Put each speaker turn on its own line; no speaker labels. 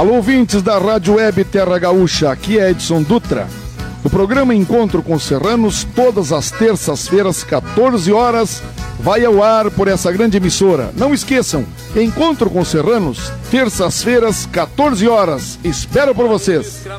Alô, ouvintes da Rádio Web Terra Gaúcha, aqui é Edson Dutra. O programa Encontro com Serranos, todas as terças-feiras, 14 horas, vai ao ar por essa grande emissora. Não esqueçam, Encontro com Serranos, terças-feiras, 14 horas. Espero por vocês.